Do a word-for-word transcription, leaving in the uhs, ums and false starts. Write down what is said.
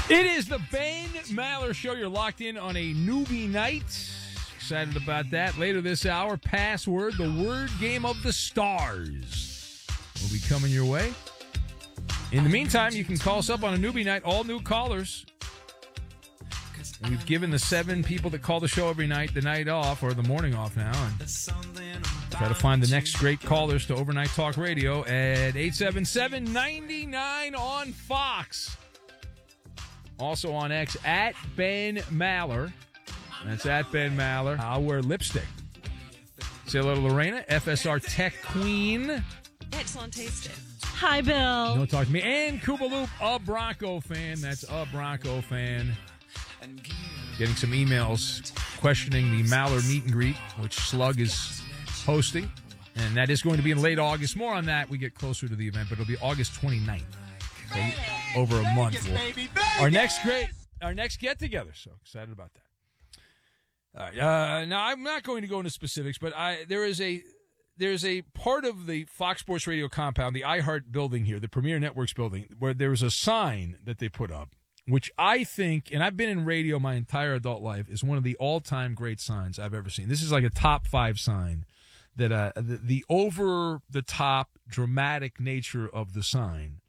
It is the Ben Maller Show. You're locked in on a newbie night. Excited about that. Later this hour, Password, the word game of the stars, will be coming your way. In the meantime, you can call us up on a newbie night. All new callers. We've given the seven people that call the show every night the night off, or the morning off now, and try to find the next great callers to Overnight Talk Radio at eight seven seven, nine nine on Fox. Also on X, at Ben Maller. That's at Ben Maller. I'll wear lipstick. Say hello to Lorena, F S R Tech Queen. Excellent tasting. Hi, Bill. Don't talk to me. And Koopaloop, a Bronco fan. That's a Bronco fan. Getting some emails questioning the Maller meet and greet, which Slug is hosting. And that is going to be in late August. More on that. We get closer to the event, but it'll be August twenty-ninth. So over a month. We'll, our next great, our next get together. So excited about that. All right. Uh, now I'm not going to go into specifics, but I there is a there's a part of the Fox Sports Radio compound, the iHeart building here, the Premier Networks building, where there's a sign that they put up, which I think, and I've been in radio my entire adult life, is one of the all-time great signs I've ever seen. This is like a top five sign. That uh, the, the over-the-top dramatic nature of the sign